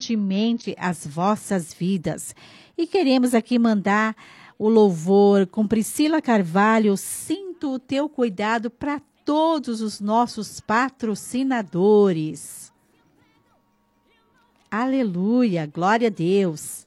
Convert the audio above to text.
abundantemente as vossas vidas. E queremos aqui mandar o louvor com Priscila Carvalho, sinto o teu cuidado para todos os nossos patrocinadores. Aleluia, glória a Deus.